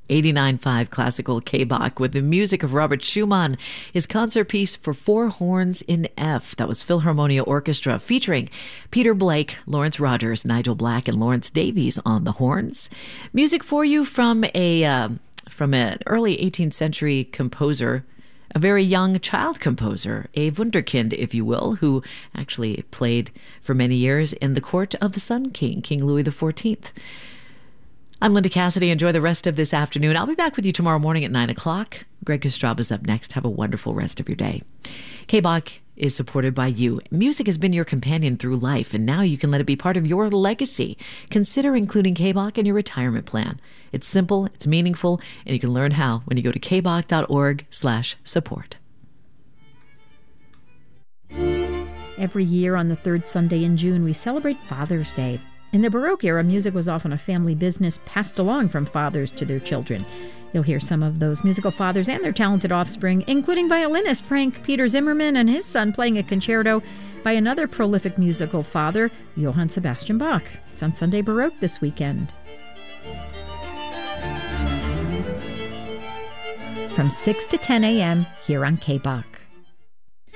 89.5 Classical K-Bach with the music of Robert Schumann, his concert piece for four horns in F. That was Philharmonia Orchestra featuring Peter Blake, Lawrence Rogers, Nigel Black, and Lawrence Davies on the horns. Music for you from an early 18th century composer, a very young child composer, a wunderkind, if you will, who actually played for many years in the court of the Sun King, King Louis XIV. I'm Linda Cassidy. Enjoy the rest of this afternoon. I'll be back with you tomorrow morning at 9 o'clock. Greg Kostraba's up next. Have a wonderful rest of your day. K-Bach is supported by you. Music has been your companion through life, and now you can let it be part of your legacy. Consider including K-Bach in your retirement plan. It's simple, it's meaningful, and you can learn how when you go to kbach.org/support. Every year on the third Sunday in June, we celebrate Father's Day. In the Baroque era, music was often a family business passed along from fathers to their children. You'll hear some of those musical fathers and their talented offspring, including violinist Frank Peter Zimmermann and his son playing a concerto by another prolific musical father, Johann Sebastian Bach. It's on Sunday Baroque this weekend. From 6 to 10 a.m. here on K-Bach.